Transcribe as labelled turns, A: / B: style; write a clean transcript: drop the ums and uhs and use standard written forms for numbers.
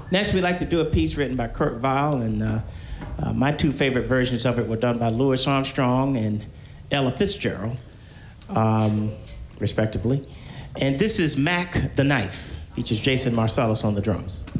A: Next, we'd like to do a piece written by Kurt Weill, and my two favorite versions of it were done by Louis Armstrong and Ella Fitzgerald, respectively. And this is Mac the Knife, features Jason Marsalis on the drums.